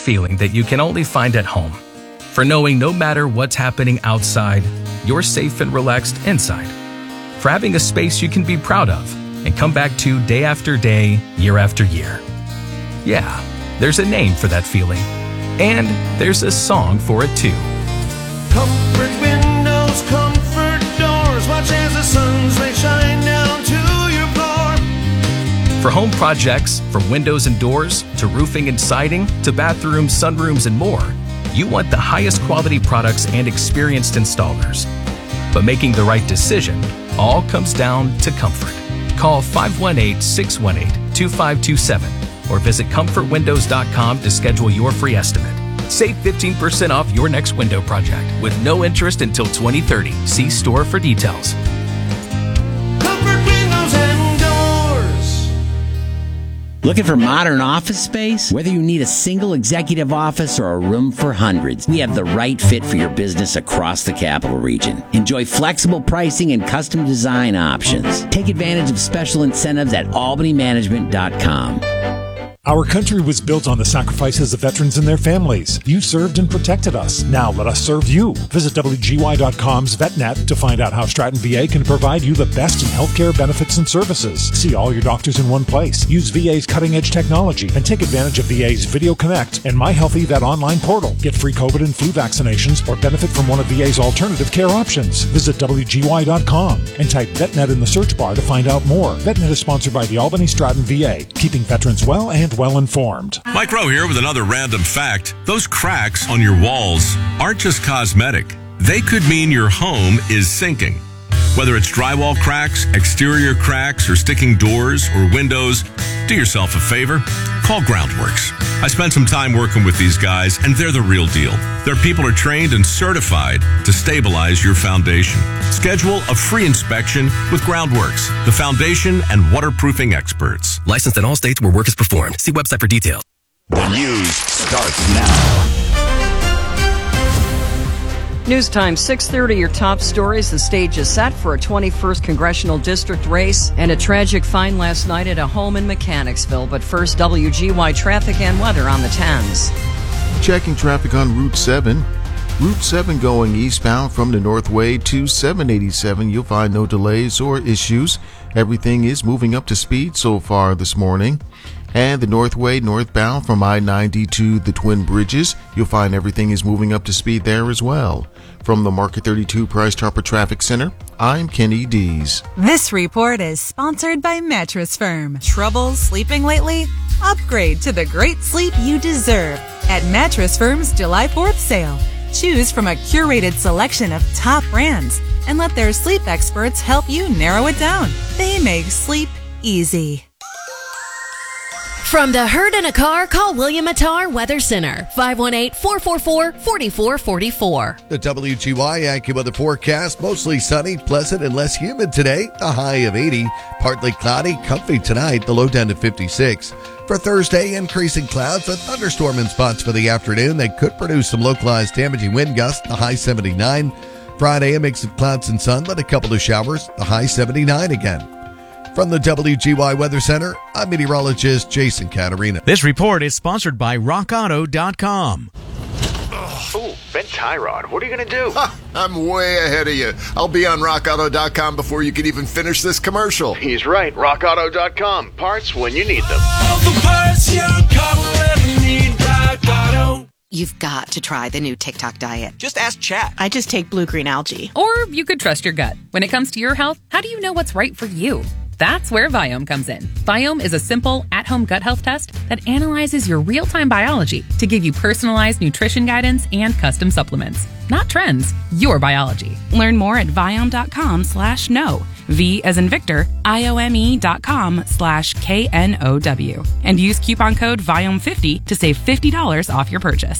feeling that you can only find at home. For knowing no matter what's happening outside, you're safe and relaxed inside. For having a space you can be proud of and come back to day after day, year after year. Yeah, there's a name for that feeling. And there's a song for it too. Comfort windows, comfort doors, watch as the sun's rays shine down to your floor. For home projects, from windows and doors, to roofing and siding, to bathrooms, sunrooms, and more, you want the highest quality products and experienced installers. But making the right decision all comes down to comfort. Call 518-618-2527 or visit comfortwindows.com to schedule your free estimate. Save 15% off your next window project with no interest until 2030. See store for details. Comfort windows and doors. Looking for modern office space? Whether you need a single executive office or a room for hundreds, we have the right fit for your business across the capital region. Enjoy flexible pricing and custom design options. Take advantage of special incentives at albanymanagement.com. Our country was built on the sacrifices of veterans and their families. You served and protected us. Now let us serve you. Visit WGY.com's VetNet to find out how Stratton VA can provide you the best in healthcare benefits and services. See all your doctors in one place. Use VA's cutting-edge technology and take advantage of VA's Video Connect and My Healthy Vet online portal. Get free COVID and flu vaccinations or benefit from one of VA's alternative care options. Visit WGY.com and type VetNet in the search bar to find out more. VetNet is sponsored by the Albany Stratton VA, keeping veterans well and well informed. Mike Rowe here with another random fact. Those cracks on your walls aren't just cosmetic. They could mean your home is sinking. Whether it's drywall cracks, exterior cracks, or sticking doors or windows, do yourself a favor. Call Groundworks. I spent some time working with these guys, and they're the real deal. Their people are trained and certified to stabilize your foundation. Schedule a free inspection with Groundworks, the foundation and waterproofing experts. Licensed in all states where work is performed. See website for details. The news starts now. News time, 6:30, your top stories. The stage is set for a 21st congressional district race and a tragic find last night at a home in Mechanicsville. But first, WGY traffic and weather on the 10s. Checking traffic on Route 7. Route 7 going eastbound from the Northway to 787. You'll find no delays or issues. Everything is moving up to speed so far this morning. And the Northway northbound from I-90 to the Twin Bridges, you'll find everything is moving up to speed there as well. From the Market 32 Price Chopper Traffic Center, I'm Kenny Dees. This report is sponsored by Mattress Firm. Trouble sleeping lately? Upgrade to the great sleep you deserve at Mattress Firm's July 4th sale. Choose from a curated selection of top brands and let their sleep experts help you narrow it down. They make sleep easy. From the hurt in a car, call William Attar Weather Center, 518-444-4444. The WGY AccuWeather forecast, mostly sunny, pleasant, and less humid today. A high of 80, partly cloudy, comfy tonight, the low down to 56. For Thursday, increasing clouds, a thunderstorm in spots for the afternoon that could produce some localized damaging wind gusts, the high 79. Friday, a mix of clouds and sun, but a couple of showers, the high 79 again. From the WGY Weather Center, I'm meteorologist Jason Caterina. This report is sponsored by RockAuto.com. Oh, Ben Tyrod, what are you going to do? I'm way ahead of you. I'll be on RockAuto.com before you can even finish this commercial. He's right. RockAuto.com. Parts when you need them. All the parts your car will ever need. Rock Auto. You've got to try the new TikTok diet. Just ask Chat. I just take blue-green algae. Or you could trust your gut. When it comes to your health, how do you know what's right for you? That's where Viome comes in. Viome is a simple, at-home gut health test that analyzes your real-time biology to give you personalized nutrition guidance and custom supplements. Not trends, your biology. Learn more at Viome.com/know. V as in Victor, IOME.com/KNOW. And use coupon code Viome50 to save $50 off your purchase.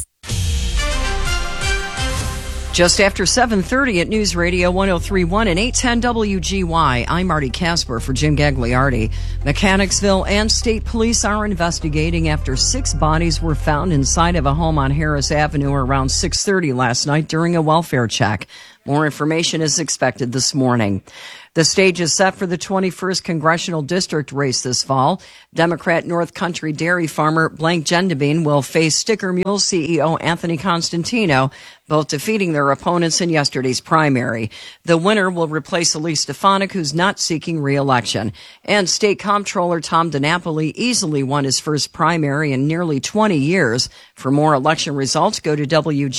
Just after 7:30 at News Radio 103.1 and 810 WGY, I'm Marty Casper for Jim Gagliardi. Mechanicsville and state police are investigating after 6 bodies were found inside of a home on Harris Avenue around 6:30 last night during a welfare check. More information is expected this morning. The stage is set for the 21st congressional district race this fall. Democrat North Country dairy farmer Blank Gendabine will face Sticker Mule CEO Anthony Constantino, both defeating their opponents in yesterday's primary. The winner will replace Elise Stefanik, who's not seeking re-election. And State Comptroller Tom DiNapoli easily won his first primary in nearly 20 years. For more election results, go to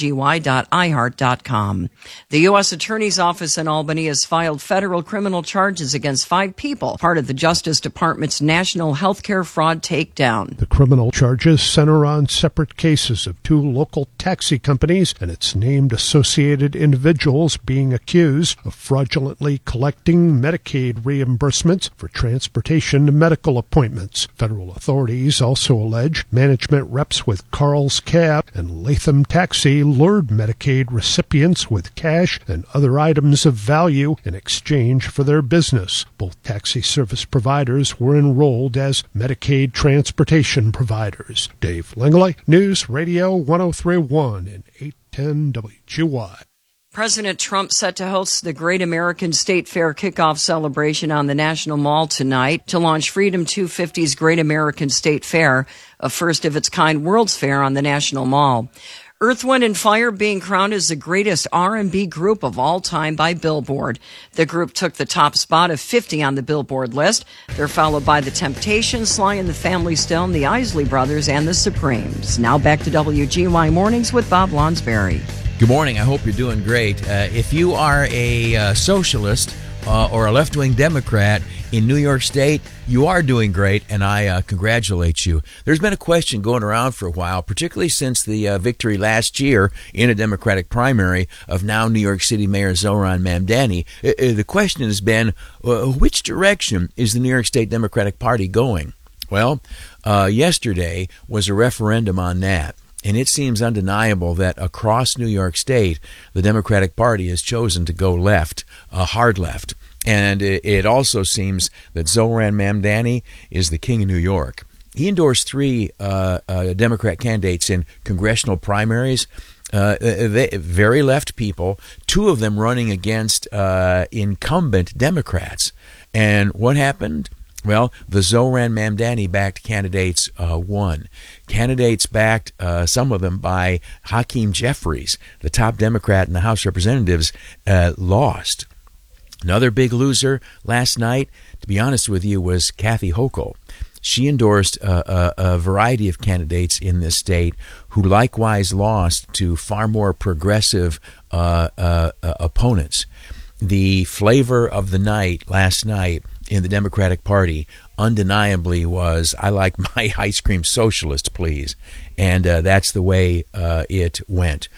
wgy.iheart.com. The U.S. Attorney's Office in Albany has filed federal criminal charges against 5 people, part of the Justice Department's National Healthcare Fraud Takedown. The criminal charges center on separate cases of 2 local taxi companies and its named associated individuals being accused of fraudulently collecting Medicaid reimbursements for transportation to medical appointments. Federal authorities also allege management reps with Carl's Cab and Latham Taxi lured Medicaid recipients with cash and other items of value in exchange for their business. Both taxi service providers were enrolled as Medicaid transportation providers. Dave Langley, News Radio 1031 and 810 WGY. President Trump set to host the Great American State Fair kickoff celebration on the National Mall tonight to launch Freedom 250's Great American State Fair, a first-of-its-kind World's Fair on the National Mall. Earth, Wind & Fire being crowned as the greatest R&B group of all time by Billboard. The group took the top spot of 50 on the Billboard list. They're followed by The Temptations, Sly and the Family Stone, the Isley Brothers, and the Supremes. Now back to WGY Mornings with Bob Lonsberry. Good morning. I hope you're doing great. If you are a socialist or a left-wing Democrat in New York State, you are doing great, and I congratulate you. There's been a question going around for a while, particularly since the victory last year in a Democratic primary of now New York City Mayor Zohran Mamdani. The question has been, which direction is the New York State Democratic Party going? Well, yesterday was a referendum on that. And it seems undeniable that across New York State, the Democratic Party has chosen to go left, hard left. And it also seems that Zohran Mamdani is the king of New York. He endorsed 3 Democrat candidates in congressional primaries, very left people, 2 of them running against incumbent Democrats. And what happened? Well, the Zohran Mamdani-backed candidates won. Candidates backed, some of them by Hakeem Jeffries, the top Democrat in the House of Representatives, lost. Another big loser last night, to be honest with you, was Kathy Hochul. She endorsed a variety of candidates in this state who likewise lost to far more progressive opponents. The flavor of the night last night in the Democratic Party undeniably was, I like my ice cream socialist, please. And that's the way it went.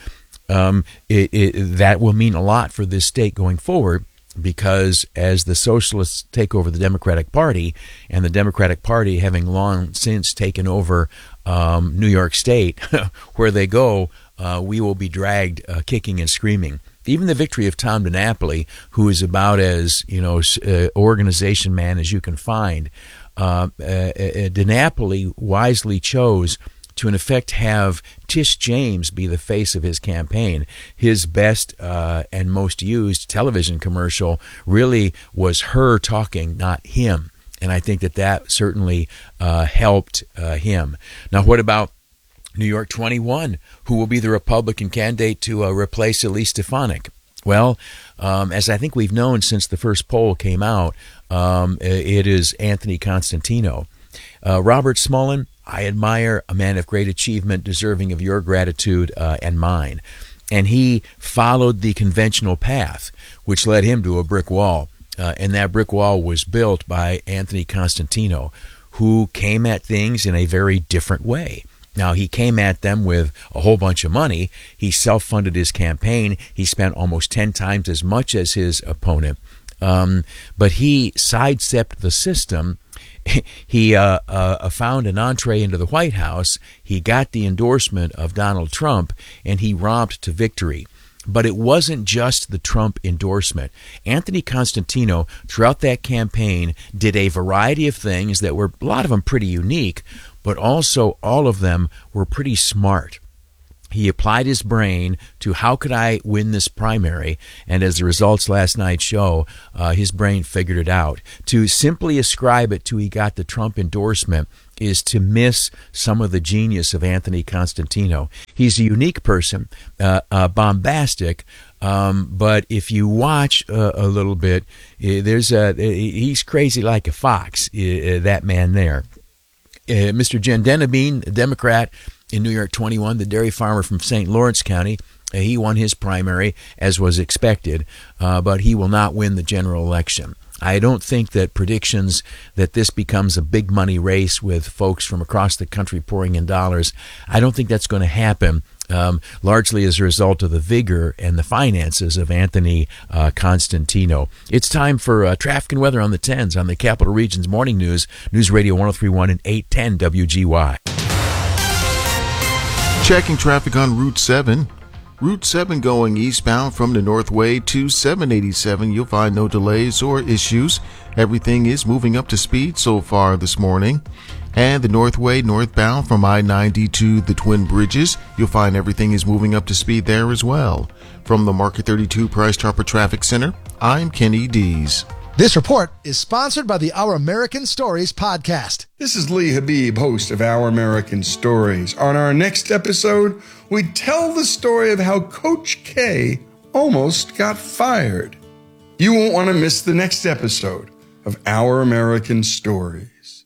That will mean a lot for this state going forward, because as the socialists take over the Democratic Party, and the Democratic Party having long since taken over New York State, where they go, we will be dragged kicking and screaming. Even the victory of Tom DiNapoli, who is about as organization man as you can find, DiNapoli wisely chose to in effect have Tish James be the face of his campaign. His best and most used television commercial really was her talking, not him. And I think that certainly helped him. Now, what about New York 21, who will be the Republican candidate to replace Elise Stefanik? Well, as I think we've known since the first poll came out, it is Anthony Constantino. Robert Smullen, I admire, a man of great achievement, deserving of your gratitude and mine. And he followed the conventional path, which led him to a brick wall. And that brick wall was built by Anthony Constantino, who came at things in a very different way. Now, he came at them with a whole bunch of money. He self-funded his campaign. He spent almost 10 times as much as his opponent. But he sidestepped the system. He found an entree into the White House. He got the endorsement of Donald Trump, and he romped to victory. But it wasn't just the Trump endorsement. Anthony Constantino, throughout that campaign, did a variety of things that were, a lot of them pretty unique, but also all of them were pretty smart. He applied his brain to how could I win this primary, and as the results last night show, his brain figured it out. To simply ascribe it to he got the Trump endorsement is to miss some of the genius of Anthony Constantino. He's a unique person, bombastic, but if you watch a little bit, he's crazy like a fox, that man there. Mr. Gendenabine, a Democrat in New York 21, the dairy farmer from St. Lawrence County, he won his primary, as was expected, but he will not win the general election. I don't think that predictions that this becomes a big money race with folks from across the country pouring in dollars, I don't think that's going to happen, largely as a result of the vigor and the finances of Anthony Constantino. It's time for traffic and weather on the 10s on the Capital Region's Morning News, News Radio 103.1 and 810 WGY. Checking traffic on Route 7. Route 7 going eastbound from the Northway to 787. You'll find no delays or issues. Everything is moving up to speed so far this morning. And the Northway northbound from I-90 to the Twin Bridges. You'll find everything is moving up to speed there as well. From the Market 32 Price Chopper Traffic Center, I'm Kenny Dees. This report is sponsored by the Our American Stories podcast. This is Lee Habib, host of Our American Stories. On our next episode, we tell the story of how Coach K almost got fired. You won't want to miss the next episode of Our American Stories.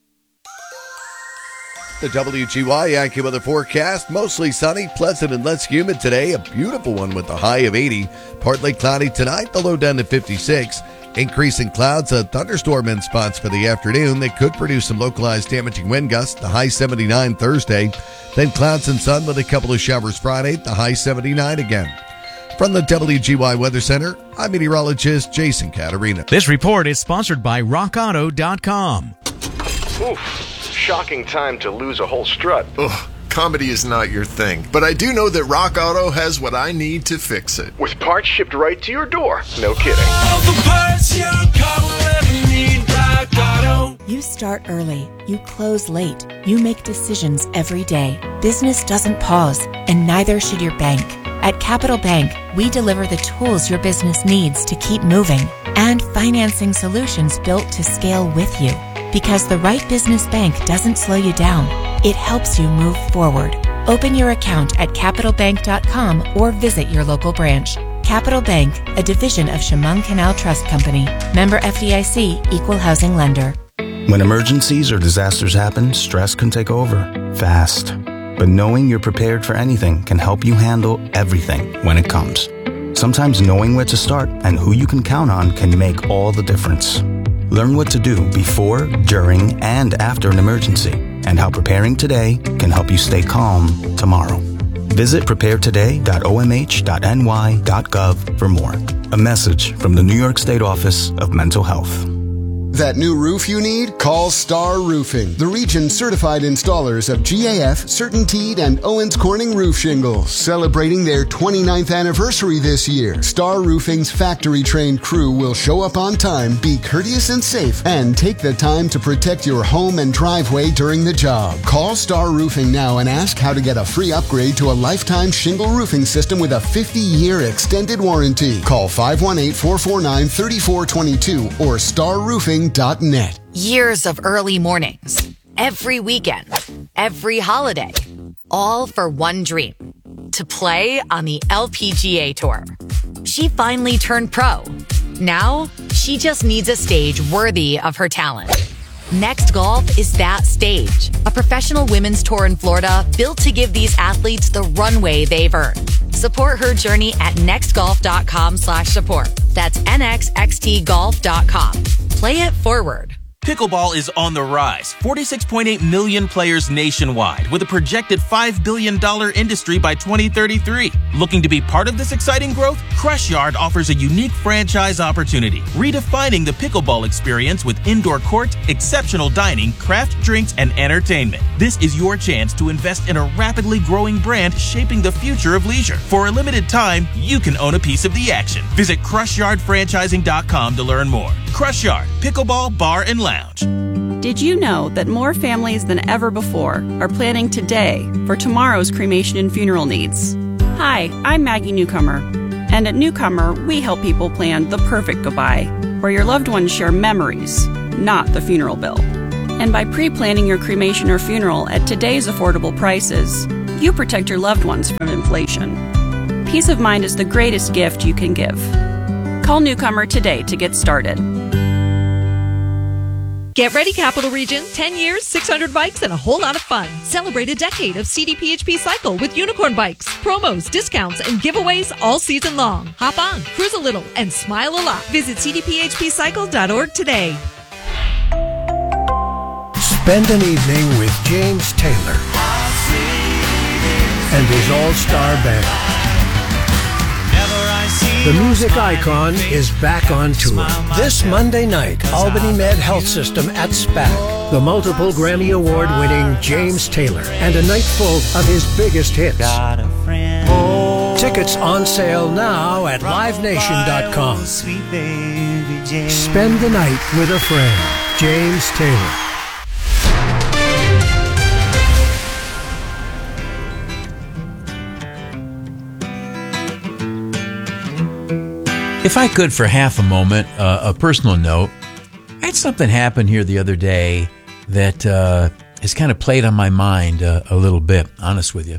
The WGY AccuWeather forecast, mostly sunny, pleasant, and less humid today. A beautiful one with a high of 80. Partly cloudy tonight, the low down to 56. Increasing clouds, a thunderstorm in spots for the afternoon that could produce some localized damaging wind gusts, the high 79 Thursday. Then clouds and sun with a couple of showers Friday, the high 79 again. From the WGY Weather Center, I'm meteorologist Jason Caterina. This report is sponsored by RockAuto.com. Oof, shocking time to lose a whole strut. Ugh. Comedy is not your thing, but I do know that Rock Auto has what I need to fix it. With parts shipped right to your door. No kidding. All the parts your car will ever need, Rock Auto. You start early. You close late. You make decisions every day. Business doesn't pause, and neither should your bank. At Capital Bank, we deliver the tools your business needs to keep moving and financing solutions built to scale with you. Because the right business bank doesn't slow you down. It helps you move forward. Open your account at CapitalBank.com or visit your local branch. Capital Bank, a division of Chemung Canal Trust Company. Member FDIC, Equal Housing Lender. When emergencies or disasters happen, stress can take over, fast. But knowing you're prepared for anything can help you handle everything when it comes. Sometimes knowing where to start and who you can count on can make all the difference. Learn what to do before, during, and after an emergency, and how preparing today can help you stay calm tomorrow. Visit preparetoday.omh.ny.gov for more. A message from the New York State Office of Mental Health. That new roof you need? Call Star Roofing, the region's certified installers of GAF, CertainTeed, and Owens Corning roof shingles. Celebrating their 29th anniversary this year, Star Roofing's factory-trained crew will show up on time, be courteous and safe, and take the time to protect your home and driveway during the job. Call Star Roofing now and ask how to get a free upgrade to a lifetime shingle roofing system with a 50-year extended warranty. Call 518-449-3422 or starroofing.net. Years of early mornings, every weekend, every holiday, all for one dream, to play on the LPGA Tour. She finally turned pro. Now, she just needs a stage worthy of her talent. Next Golf is that stage, a professional women's tour in Florida built to give these athletes the runway they've earned. Support her journey at nextgolf.com/support. That's nxxtgolf.com. Play it forward. Pickleball is on the rise. 46.8 million players nationwide with a projected $5 billion industry by 2033. Looking to be part of this exciting growth? Crush Yard offers a unique franchise opportunity, redefining the pickleball experience with indoor court, exceptional dining, craft drinks, and entertainment. This is your chance to invest in a rapidly growing brand shaping the future of leisure. For a limited time, you can own a piece of the action. Visit CrushYardFranchising.com to learn more. Crush Yard, Pickleball Bar and Lounge. Did you know that more families than ever before are planning today for tomorrow's cremation and funeral needs? Hi, I'm Maggie Newcomer, and at Newcomer, we help people plan the perfect goodbye, where your loved ones share memories, not the funeral bill. And by pre-planning your cremation or funeral at today's affordable prices, you protect your loved ones from inflation. Peace of mind is the greatest gift you can give. Call Newcomer today to get started. Get ready, Capital Region. 10 years, 600 bikes, and a whole lot of fun. Celebrate a decade of CDPHP Cycle with unicorn bikes, promos, discounts, and giveaways all season long. Hop on, cruise a little, and smile a lot. Visit cdphpcycle.org today. Spend an evening with James Taylor and his all-star band. The music icon is back on tour. This Monday night, Albany Med Health System at SPAC. The multiple Grammy Award-winning James Taylor and a night full of his biggest hits. Tickets on sale now at livenation.com. Spend the night with a friend. James Taylor. If I could, for half a moment, a personal note, I had something happen here the other day that has kind of played on my mind a little bit, honest with you.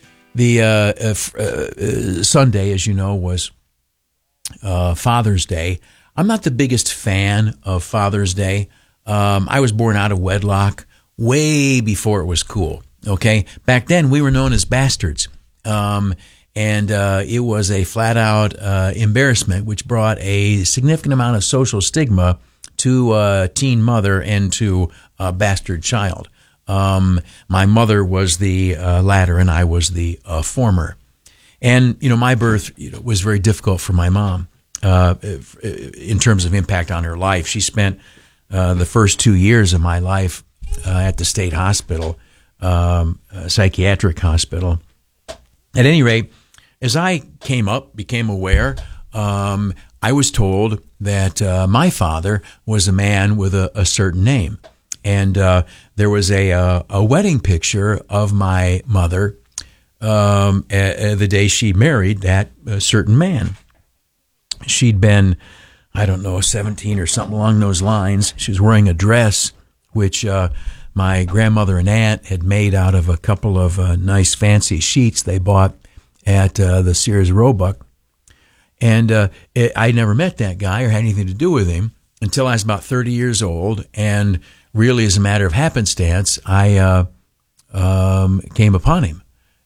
The Sunday, as you know, was Father's Day. I'm not the biggest fan of Father's Day. I was born out of wedlock way before it was cool, okay? Back then, we were known as bastards. And it was a flat-out embarrassment, which brought a significant amount of social stigma to a teen mother and to a bastard child. My mother was the latter, and I was the former. And, my birth was very difficult for my mom in terms of impact on her life. She spent the first 2 years of my life at the state hospital, psychiatric hospital. At any rate, as I became aware, I was told that my father was a man with a certain name. And there was a wedding picture of my mother the day she married that certain man. She'd been, 17 or something along those lines. She was wearing a dress which my grandmother and aunt had made out of a couple of nice fancy sheets they bought at the Sears Roebuck. And I never met that guy or had anything to do with him until I was about 30 years old. And really, as a matter of happenstance, I came upon him,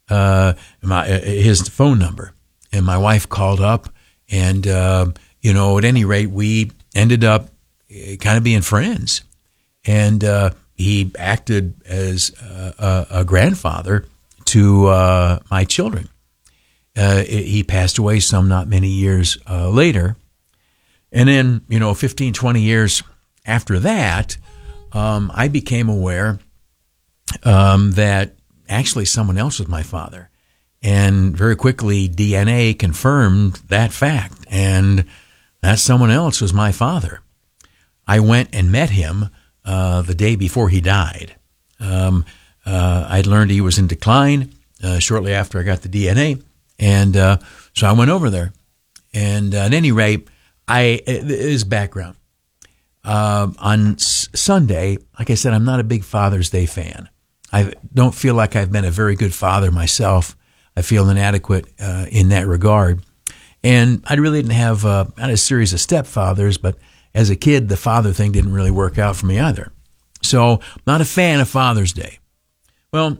his phone number. And my wife called up and, at any rate, we ended up kind of being friends. And he acted as a grandfather to my children. He passed away some not many years later. And then, 15, 20 years after that, I became aware that actually someone else was my father. And very quickly, DNA confirmed that fact. And that someone else was my father. I went and met him the day before he died. I'd learned he was in decline shortly after I got the DNA. And so I went over there. And at any rate, his background. On Sunday, like I said, I'm not a big Father's Day fan. I don't feel like I've been a very good father myself. I feel inadequate in that regard. And I really didn't have not a series of stepfathers, but as a kid, the father thing didn't really work out for me either. So, not a fan of Father's Day. Well,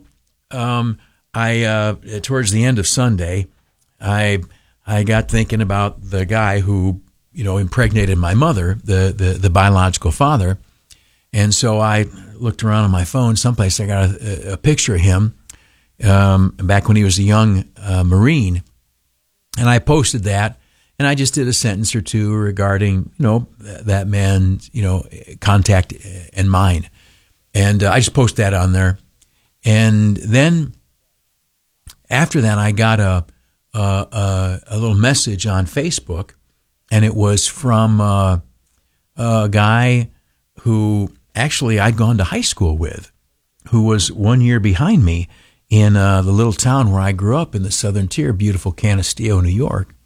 I towards the end of Sunday, I got thinking about the guy who impregnated my mother, the biological father, and so I looked around on my phone. Someplace I got a picture of him back when he was a young Marine, and I posted that, and I just did a sentence or two regarding that man's contact and mine, and I just posted that on there, and then. After that, I got a little message on Facebook, and it was from a guy who actually I'd gone to high school with, who was 1 year behind me in the little town where I grew up in the southern tier, beautiful Canisteo, New York.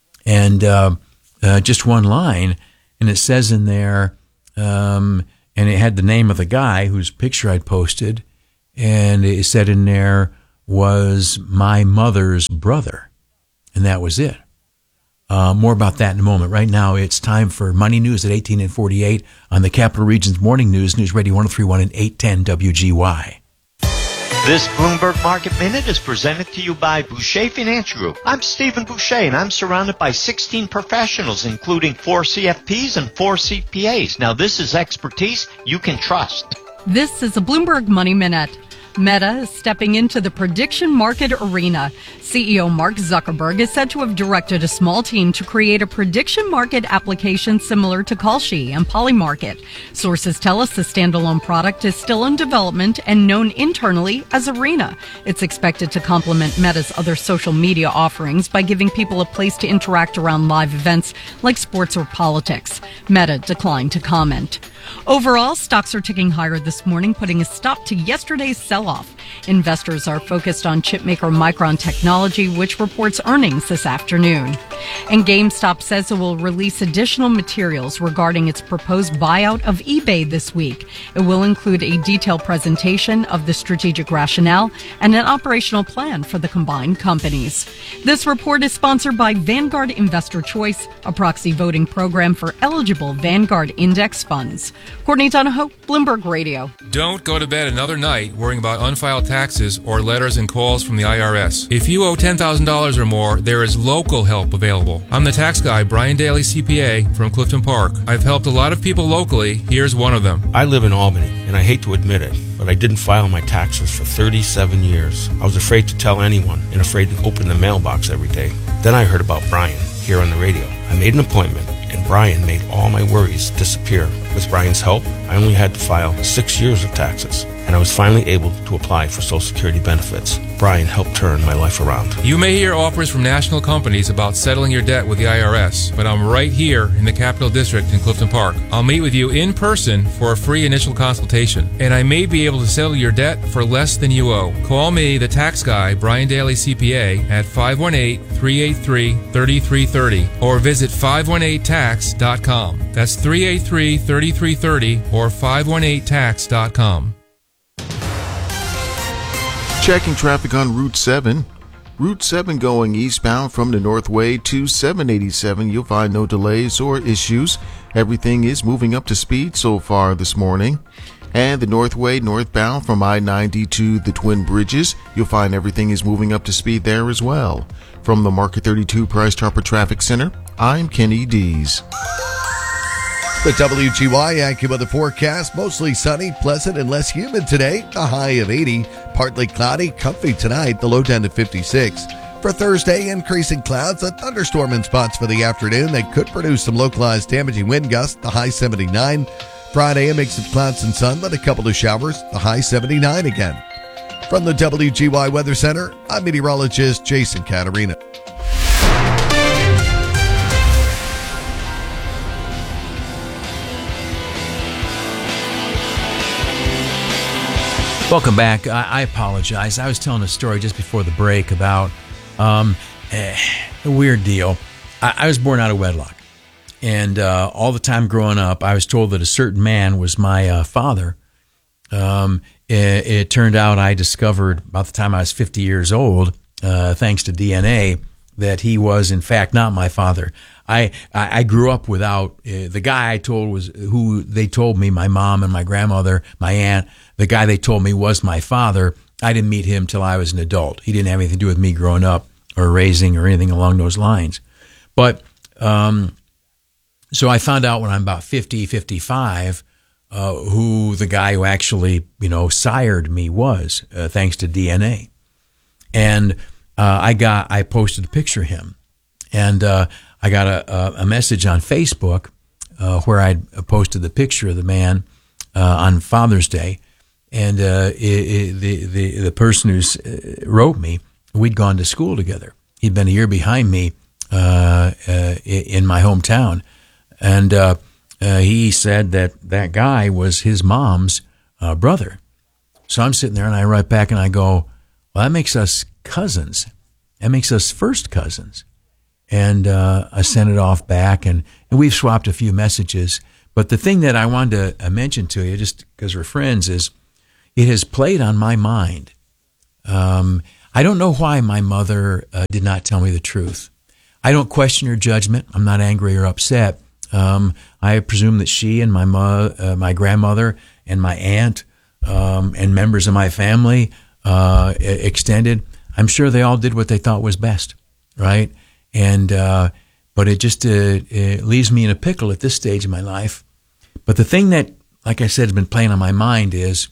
And just one line, and it says in there, and it had the name of the guy whose picture I'd posted, and it said in there, was my mother's brother. And that was it. More about that in a moment. Right now, it's time for Money News at 18 and 48 on the Capital Region's Morning News, News Radio 1031 and 810 WGY. This Bloomberg Market Minute is presented to you by Boucher Financial Group. I'm Stephen Boucher, and I'm surrounded by 16 professionals, including 4 CFPs and 4 CPAs. Now, this is expertise you can trust. This is a Bloomberg Money Minute. Meta is stepping into the prediction market arena. CEO Mark Zuckerberg is said to have directed a small team to create a prediction market application similar to Kalshi and Polymarket. Sources tell us the standalone product is still in development and known internally as Arena. It's expected to complement Meta's other social media offerings by giving people a place to interact around live events like sports or politics. Meta declined to comment. Overall, stocks are ticking higher this morning, putting a stop to yesterday's sell-off. Investors are focused on chipmaker Micron Technology, which reports earnings this afternoon. And GameStop says it will release additional materials regarding its proposed buyout of eBay this week. It will include a detailed presentation of the strategic rationale and an operational plan for the combined companies. This report is sponsored by Vanguard Investor Choice, a proxy voting program for eligible Vanguard index funds. Courtney Donahoe, Bloomberg Radio. Don't go to bed another night worrying about unfiled taxes or letters and calls from the IRS. If you owe $10,000 or more, there is local help available. I'm the tax guy, Brian Daly, CPA from Clifton Park. I've helped a lot of people locally. Here's one of them. I live in Albany, and I hate to admit it, but I didn't file my taxes for 37 years. I was afraid to tell anyone and afraid to open the mailbox every day. Then I heard about Brian here on the radio. I made an appointment, and Brian made all my worries disappear. With Brian's help, I only had to file 6 years of taxes, and I was finally able to apply for Social Security benefits. Brian helped turn my life around. You may hear offers from national companies about settling your debt with the IRS, but I'm right here in the Capital District in Clifton Park. I'll meet with you in person for a free initial consultation, and I may be able to settle your debt for less than you owe. Call me, the tax guy, Brian Daly, CPA, at 518-383-3330, or visit 518tax.com. That's 383-3330 or 518tax.com. Checking traffic on Route 7. Route 7 going eastbound from the Northway to 787. You'll find no delays or issues. Everything is moving up to speed so far this morning. And the Northway northbound from I-90 to the Twin Bridges. You'll find everything is moving up to speed there as well. From the Market 32 Price Chopper Traffic Center, I'm Kenny Dees. The WGY AccuWeather forecast, mostly sunny, pleasant, and less humid today. A high of 80. Partly cloudy, comfy tonight, the low down to 56. For Thursday, increasing clouds, a thunderstorm in spots for the afternoon that could produce some localized damaging wind gusts, the high 79. Friday, a mix of clouds and sun, but a couple of showers, the high 79 again. From the WGY Weather Center, I'm meteorologist Jason Caterina. Welcome back. I apologize. I was telling a story just before the break about a weird deal. I was born out of wedlock. And all the time growing up, I was told that a certain man was my father. It turned out I discovered about the time I was 50 years old, thanks to DNA, that he was in fact not my father. I grew up without the guy I told was who they told me, my mom and my grandmother, my aunt. The guy they told me was my father. I didn't meet him till I was an adult. He didn't have anything to do with me growing up or raising or anything along those lines. But so I found out when I'm about 50, 55, who the guy who actually, sired me was, thanks to DNA. And I posted a picture of him. And I got a message on Facebook where I posted the picture of the man on Father's Day. And the person who wrote me, we'd gone to school together. He'd been a year behind me in my hometown. And he said that guy was his mom's brother. So I'm sitting there and I write back and I go, well, that makes us cousins. That makes us first cousins. And I sent it off back and we've swapped a few messages. But the thing that I wanted to mention to you, just because we're friends, is it has played on my mind. I don't know why my mother did not tell me the truth. I don't question her judgment. I'm not angry or upset. I presume that she and my grandmother and my aunt and members of my family extended, I'm sure they all did what they thought was best, right? And but it just it leaves me in a pickle at this stage of my life. But the thing that, like I said, has been playing on my mind is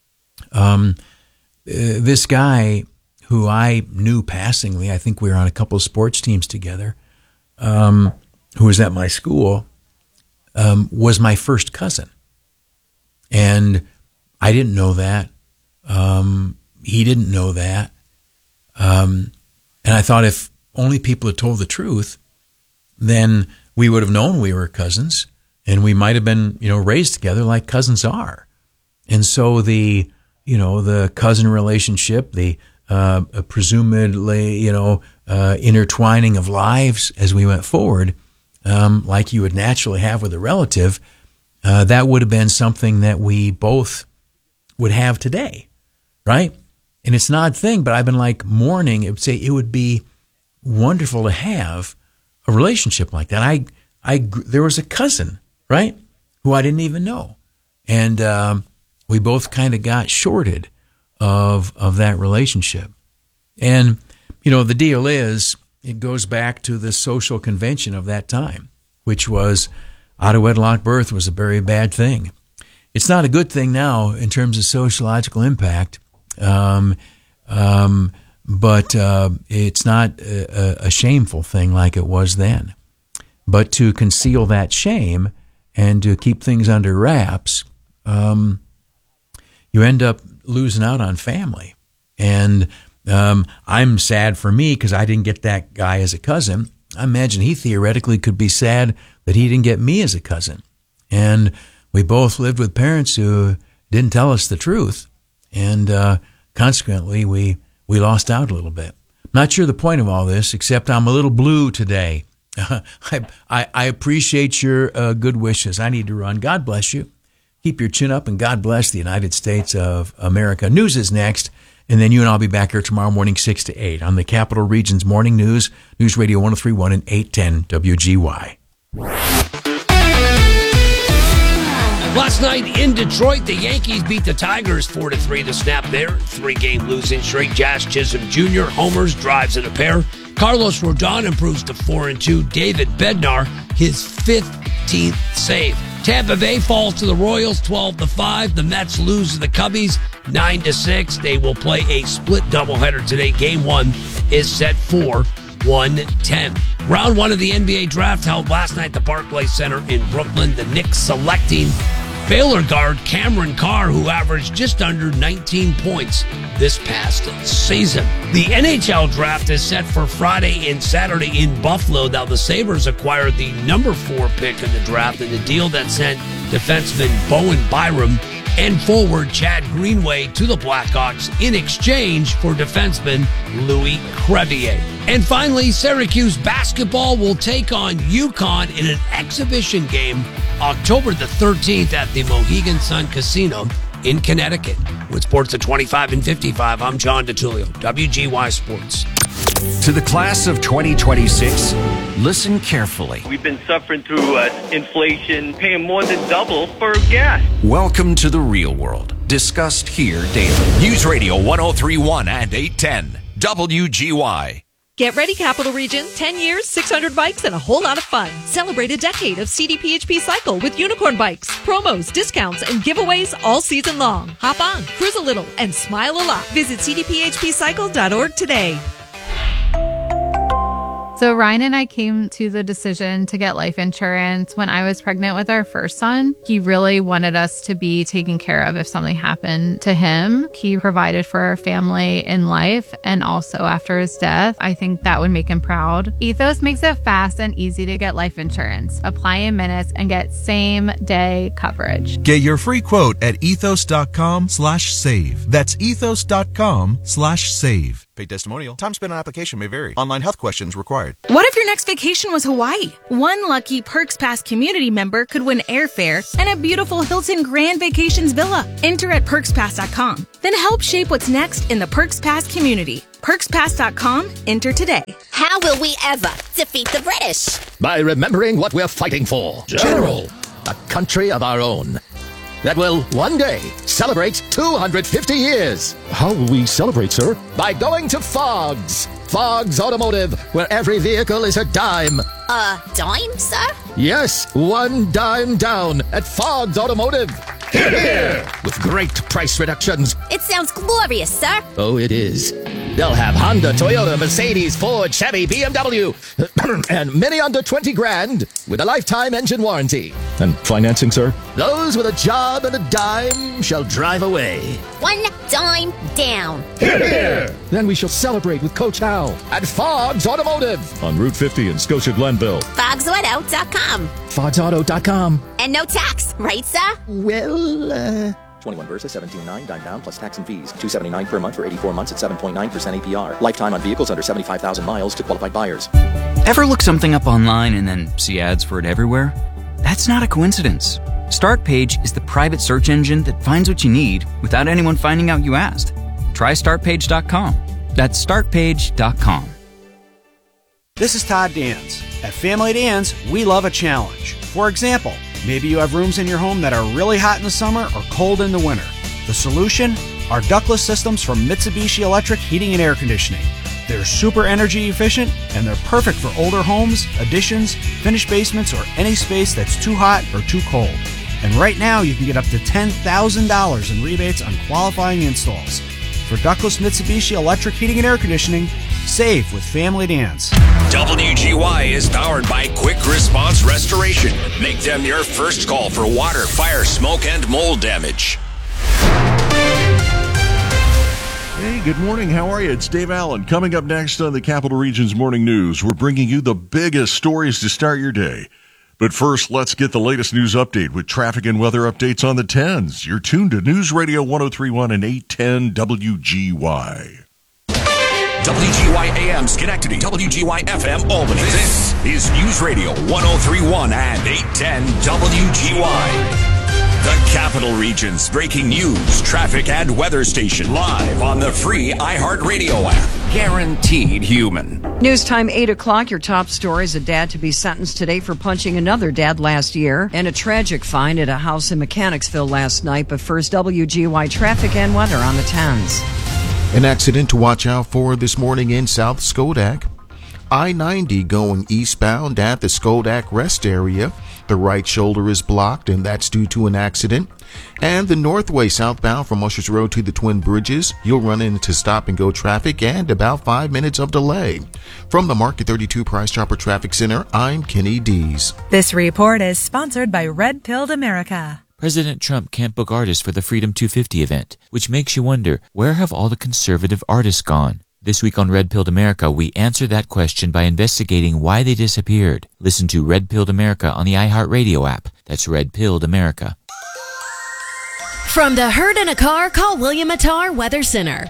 this guy who I knew passingly. I think we were on a couple of sports teams together. Who was at my school, was my first cousin. And I didn't know that. He didn't know that. And I thought if only people had told the truth, then we would have known we were cousins, and we might have been, raised together like cousins are. And so the cousin relationship, the presumably, intertwining of lives as we went forward, like you would naturally have with a relative, that would have been something that we both would have today, right? And it's an odd thing, but I've been like mourning. It would say it would be wonderful to have a relationship like that. There was a cousin, right, who I didn't even know, and we both kind of got shorted of that relationship. And the deal is, it goes back to the social convention of that time, which was out of wedlock birth was a very bad thing. It's not a good thing now in terms of sociological impact, but it's not a shameful thing like it was then. But to conceal that shame and to keep things under wraps, you end up losing out on family. And I'm sad for me because I didn't get that guy as a cousin. I imagine he theoretically could be sad that he didn't get me as a cousin. And we both lived with parents who didn't tell us the truth. And consequently, we lost out a little bit. Not sure the point of all this, except I'm a little blue today. I appreciate your good wishes. I need to run. God bless you. Keep your chin up, and God bless the United States of America. News is next, and then you and I'll be back here tomorrow morning, 6 to 8, on the Capital Region's Morning News, News Radio 103.1 and 810 WGY. Last night in Detroit, the Yankees beat the Tigers 4-3 to snap their three-game losing streak. Jazz Chisholm Jr. homers, drives in a pair. Carlos Rodon improves to 4-2. David Bednar, his 15th save. Tampa Bay falls to the Royals 12-5. The Mets lose to the Cubbies 9-6. They will play a split doubleheader today. Game 1 is set for 1:10. Round 1 of the NBA draft held last night at the Barclays Center in Brooklyn. The Knicks selecting Baylor guard Cameron Carr, who averaged just under 19 points this past season. The NHL draft is set for Friday and Saturday in Buffalo. Now, the Sabres acquired the number 4 pick in the draft in the deal that sent defenseman Bowen Byram and forward Chad Greenway to the Blackhawks in exchange for defenseman Louis Crevier. And finally, Syracuse basketball will take on UConn in an exhibition game October the 13th at the Mohegan Sun Casino in Connecticut. With sports at 25 and 55, I'm John DeTulio, WGY Sports. To the class of 2026, listen carefully. We've been suffering through inflation, paying more than double for gas. Welcome to the real world, discussed here daily. News Radio 103.1 and 810, WGY. Get ready, Capital Region. 10 years, 600 bikes, and a whole lot of fun. Celebrate a decade of CDPHP Cycle with Unicorn Bikes. Promos, discounts, and giveaways all season long. Hop on, cruise a little, and smile a lot. Visit cdphpcycle.org today. So Ryan and I came to the decision to get life insurance when I was pregnant with our first son. He really wanted us to be taken care of if something happened to him. He provided for our family in life and also after his death. I think that would make him proud. Ethos makes it fast and easy to get life insurance. Apply in minutes and get same-day coverage. Get your free quote at ethos.com/save. That's ethos.com/save. Paid testimonial. Time spent on application may vary. Online health questions required. What if your next vacation was Hawaii? One lucky Perks Pass community member could win airfare and a beautiful Hilton Grand Vacations villa. Enter at perkspass.com. Then help shape what's next in the Perks Pass community. PerksPass.com. Enter today. How will we ever defeat the British? By remembering what we're fighting for. General. A country of our own. That will one day celebrate 250 years. How will we celebrate, sir? By going to Fogg's. Fogg's Automotive, where every vehicle is a dime. A dime, sir? Yes, one dime down at Fogg's Automotive. Hear, hear. With great price reductions. It sounds glorious, sir. Oh, it is. They'll have Honda, Toyota, Mercedes, Ford, Chevy, BMW, and many under 20 grand with a lifetime engine warranty. And financing, sir? Those with a job and a dime shall drive away. One dime down. Hear, hear. Then we shall celebrate with Coach Hal at Fogg's Automotive. On Route 50 in Scotia Glenville. FogsAuto.com. FogsAuto.com. And no tax, right, sir? Well, 21 Versa, 17.9, dime down, plus tax and fees. $279 per month for 84 months at 7.9% APR. Lifetime on vehicles under 75,000 miles to qualified buyers. Ever look something up online and then see ads for it everywhere? That's not a coincidence. Startpage is the private search engine that finds what you need without anyone finding out you asked. Try startpage.com. That's startpage.com. This is Todd Dans. At Family Dans, we love a challenge. For example, maybe you have rooms in your home that are really hot in the summer or cold in the winter. The solution? Our ductless systems from Mitsubishi Electric Heating and Air Conditioning. They're super energy efficient and they're perfect for older homes, additions, finished basements, or any space that's too hot or too cold. And right now you can get up to $10,000 in rebates on qualifying installs. For ductless Mitsubishi Electric Heating and Air Conditioning, save with Family Dans. WGY is powered by Quick Response Restoration. Make them your first call for water, fire, smoke, and mold damage. Hey, good morning. How are you? It's Dave Allen. Coming up next on the Capital Region's Morning News, we're bringing you the biggest stories to start your day. But first, let's get the latest news update with traffic and weather updates on the 10s. You're tuned to News Radio 103.1 and 810 WGY. WGY AM Schenectady, WGY FM Albany. This is News Radio 103.1 and 810 WGY. The Capital Region's breaking news, traffic, and weather station live on the free iHeartRadio app. Guaranteed human. News time 8 o'clock. Your top stories: a dad to be sentenced today for punching another dad last year, and a tragic find at a house in Mechanicsville last night. But first, WGY traffic and weather on the 10s. An accident to watch out for this morning in South Schodack. I-90 going eastbound at the Schodack rest area. The right shoulder is blocked, and that's due to an accident. And the Northway southbound from Ushers Road to the Twin Bridges, you'll run into stop-and-go traffic and about 5 minutes of delay. From the Market 32 Price Chopper Traffic Center, I'm Kenny Dees. This report is sponsored by Red Pilled America. President Trump can't book artists for the Freedom 250 event, which makes you wonder, where have all the conservative artists gone? This week on Red Pilled America, we answer that question by investigating why they disappeared. Listen to Red Pilled America on the iHeartRadio app. That's Red Pilled America. From the herd in a car, call William Attar Weather Center,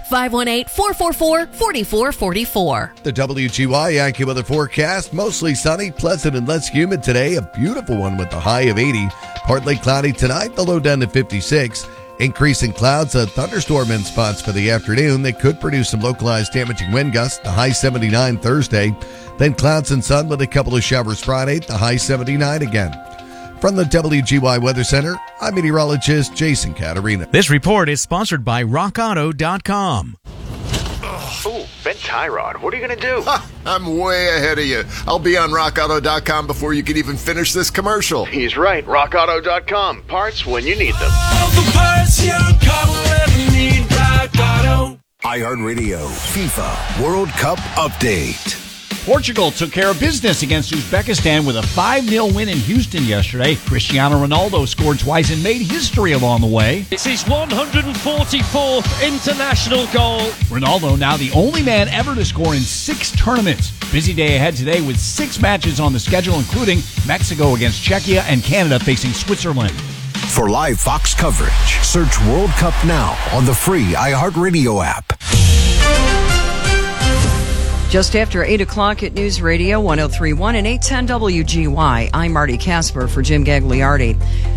518-444-4444. The WGY AccuWeather forecast, mostly sunny, pleasant, and less humid today. A beautiful one with a high of 80. Partly cloudy tonight, the low down to 56. Increasing clouds, a thunderstorm in spots for the afternoon. They could produce some localized damaging wind gusts, the high 79 Thursday. Then clouds and sun with a couple of showers Friday, the high 79 again. From the WGY Weather Center, I'm meteorologist Jason Caterina. This report is sponsored by RockAuto.com. Ooh, bent tie rod. What are you going to do? I'm way ahead of you. I'll be on RockAuto.com before you can even finish this commercial. He's right. RockAuto.com. Parts when you need them. All the parts your car will ever need. Rock Auto. iHeartRadio FIFA World Cup Update. Portugal took care of business against Uzbekistan with a 5-0 win in Houston yesterday. Cristiano Ronaldo scored twice and made history along the way. It's his 144th international goal. Ronaldo now the only man ever to score in 6 tournaments. Busy day ahead today with 6 matches on the schedule, including Mexico against Czechia and Canada facing Switzerland. For live Fox coverage, search World Cup Now on the free iHeartRadio app. Just after 8 o'clock at News Radio 103.1 and 810 WGY, I'm Marty Casper for Jim Gagliardi.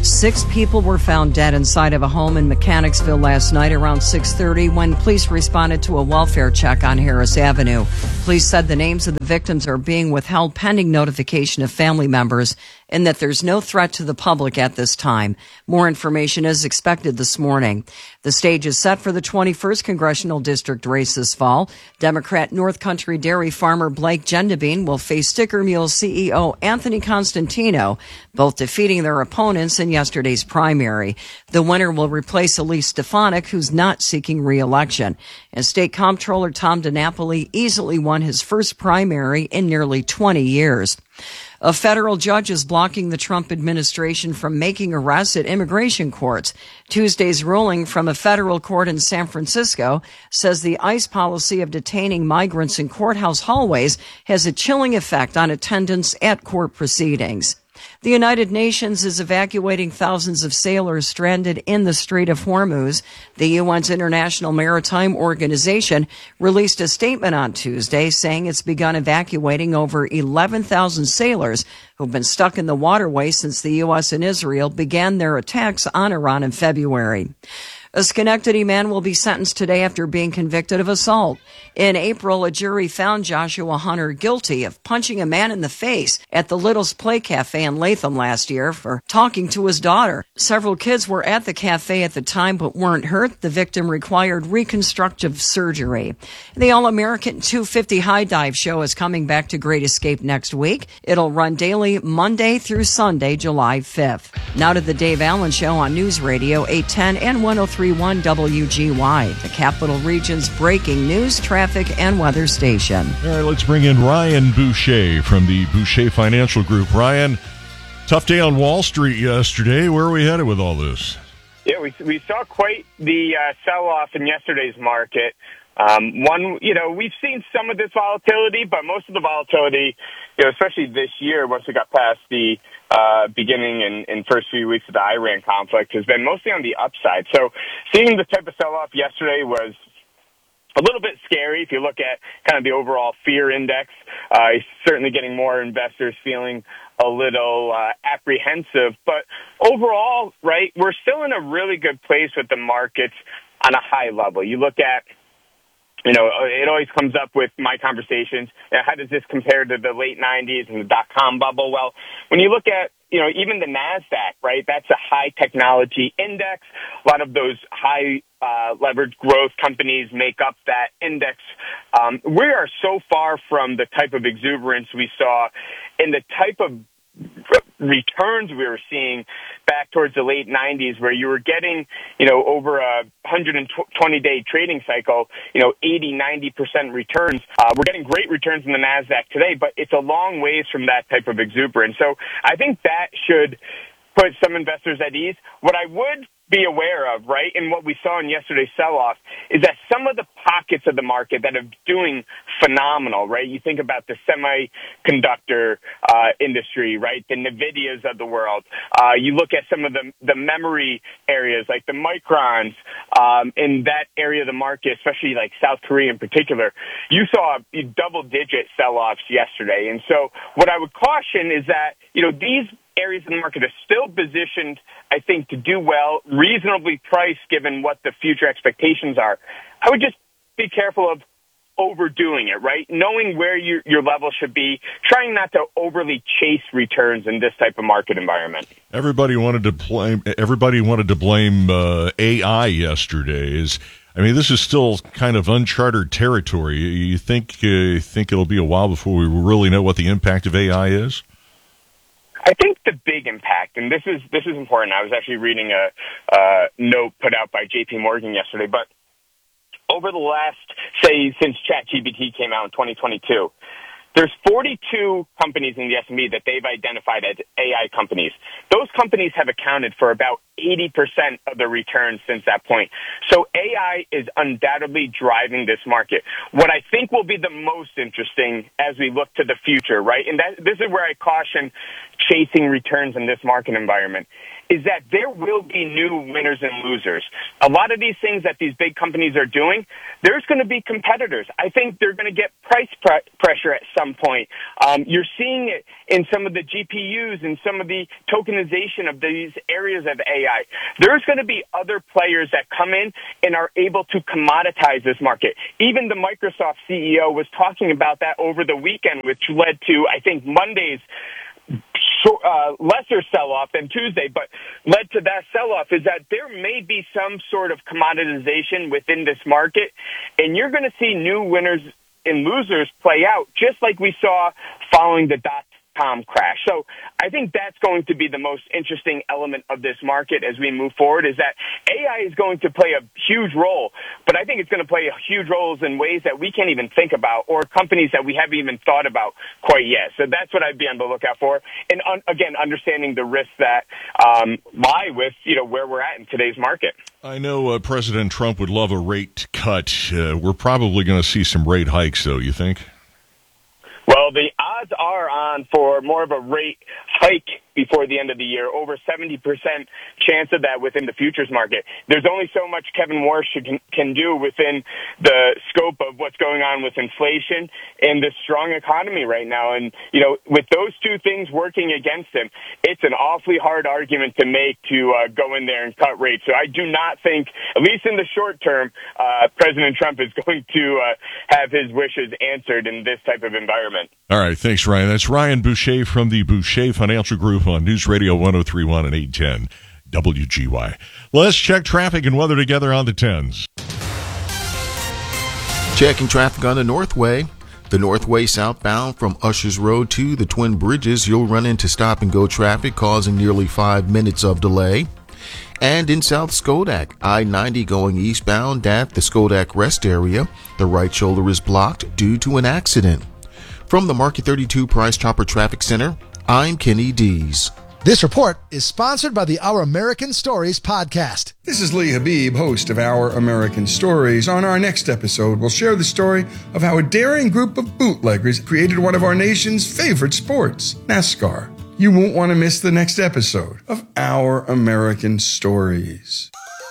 6 people were found dead inside of a home in Mechanicsville last night around 6:30 when police responded to a welfare check on Harris Avenue. Police said the names of the victims are being withheld pending notification of family members and that there's no threat to the public at this time. More information is expected this morning. The stage is set for the 21st Congressional District race this fall. Democrat North Country dairy farmer Blake Gendabine will face Sticker Mule CEO Anthony Constantino, both defeating their opponents in yesterday's primary. The winner will replace Elise Stefanik, who's not seeking re-election. And State Comptroller Tom DiNapoli easily won his first primary in nearly 20 years. A federal judge is blocking the Trump administration from making arrests at immigration courts. Tuesday's ruling from a federal court in San Francisco says the ICE policy of detaining migrants in courthouse hallways has a chilling effect on attendance at court proceedings. The United Nations is evacuating thousands of sailors stranded in the Strait of Hormuz. The UN's International Maritime Organization released a statement on Tuesday saying it's begun evacuating over 11,000 sailors who've been stuck in the waterway since the U.S. and Israel began their attacks on Iran in February. A Schenectady man will be sentenced today after being convicted of assault. In April, a jury found Joshua Hunter guilty of punching a man in the face at the Little's Play Cafe in Latham last year for talking to his daughter. Several kids were at the cafe at the time but weren't hurt. The victim required reconstructive surgery. The All-American 250 High Dive show is coming back to Great Escape next week. It'll run daily Monday through Sunday, July 5th. Now to the Dave Allen Show on News Radio 810 and 103.1 WGY, the Capital Region's breaking news, traffic, and weather station. All right, let's bring in Ryan Boucher from the Boucher Financial Group. Ryan, tough day on Wall Street yesterday. Where are we headed with all this? Yeah, we saw quite the sell-off in yesterday's market. We've seen some of this volatility, but most of the volatility, especially this year, once we got past the beginning and first few weeks of the Iran conflict, has been mostly on the upside. So seeing the type of sell-off yesterday was a little bit scary. If you look at kind of the overall fear index, certainly getting more investors feeling a little apprehensive. But overall, right, we're still in a really good place with the markets on a high level. You look at, it always comes up with my conversations. How does this compare to the late 90s and the dot-com bubble? Well, when you look at, even the NASDAQ, right, that's a high technology index. A lot of those high leveraged growth companies make up that index. We are so far from the type of exuberance we saw in the type of returns we were seeing back towards the late 90s, where you were getting, over a 120-day trading cycle, 80-90% returns. We're getting great returns in the NASDAQ today, but it's a long ways from that type of exuberance. So I think that should put some investors at ease. What I would be aware of, right, and what we saw in yesterday's sell-off is that some of the pockets of the market that are doing phenomenal, right? You think about the semiconductor industry, right? The NVIDIAs of the world. You look at some of the memory areas like the Microns in that area of the market, especially like South Korea in particular. You saw double-digit sell-offs yesterday. And so what I would caution is that, these areas of the market are still positioned, I think, to do well, reasonably priced given what the future expectations are. I would just be careful of overdoing it, right? Knowing where your level should be, trying not to overly chase returns in this type of market environment. Everybody wanted to blame AI yesterday. This is still kind of uncharted territory. You think it'll be a while before we really know what the impact of AI is? I think the big impact, and this is important. I was actually reading a note put out by J.P. Morgan yesterday, but over the last, say, since ChatGPT came out in 2022, there's 42 companies in the S&P that they've identified as AI companies. Those companies have accounted for about 80% of the returns since that point. So AI is undoubtedly driving this market. What I think will be the most interesting as we look to the future, right? And this is where I caution chasing returns in this market environment, is that there will be new winners and losers. A lot of these things that these big companies are doing, there's going to be competitors. I think they're going to get price pressure at some point. You're seeing it in some of the GPUs and some of the tokenization of these areas of AI. There's going to be other players that come in and are able to commoditize this market. Even the Microsoft CEO was talking about that over the weekend, which led to, I think, Monday's lesser sell-off than Tuesday, but led to that sell-off, is that there may be some sort of commoditization within this market, and you're going to see new winners and losers play out, just like we saw following the dot-com crash. So I think that's going to be the most interesting element of this market as we move forward, is that AI is going to play a huge role, but I think it's going to play huge roles in ways that we can't even think about, or companies that we haven't even thought about quite yet. So that's what I'd be on the lookout for. And again, understanding the risks that lie with, where we're at in today's market. I know President Trump would love a rate cut. We're probably going to see some rate hikes, though, you think? Well, the odds are on for more of a rate hike before the end of the year, over 70% chance of that within the futures market. There's only so much Kevin Warsh can do within the scope of what's going on with inflation and the strong economy right now. And, with those two things working against him, it's an awfully hard argument to make to go in there and cut rates. So I do not think, at least in the short term, President Trump is going to have his wishes answered in this type of environment. All right. Thanks, Ryan. That's Ryan Boucher from the Boucher Financial Group on News Radio 103.1 and 810 WGY. Let's check traffic and weather together on the 10s. Checking traffic on the Northway. The Northway southbound from Ushers Road to the Twin Bridges, you'll run into stop-and-go traffic, causing nearly 5 minutes of delay. And in South Schodack, I-90 going eastbound at the Schodack Rest Area, the right shoulder is blocked due to an accident. From the Market 32 Price Chopper Traffic Center, I'm Kenny Dees. This report is sponsored by the Our American Stories podcast. This is Lee Habib, host of Our American Stories. On our next episode, we'll share the story of how a daring group of bootleggers created one of our nation's favorite sports, NASCAR. You won't want to miss the next episode of Our American Stories.